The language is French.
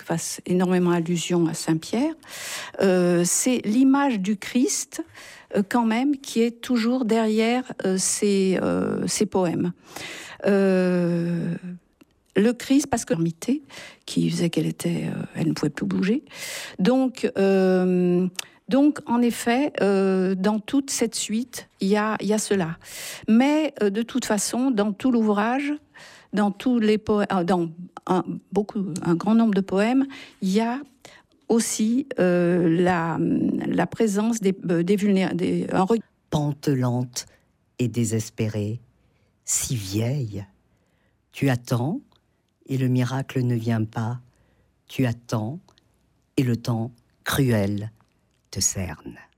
fasse énormément allusion à Saint-Pierre, c'est l'image du Christ, quand même, qui est toujours derrière ces poèmes. Le Christ, parce que l'ermité, qui faisait elle ne pouvait plus bouger. Donc, en effet, dans toute cette suite, il y a cela. Mais de toute façon, dans tout l'ouvrage, dans tous les poèmes, dans un grand nombre de poèmes, il y a aussi la présence des vulnérables. Pantelante et désespérée, si vieille, tu attends et le miracle ne vient pas. Tu attends et le temps cruel te cerne.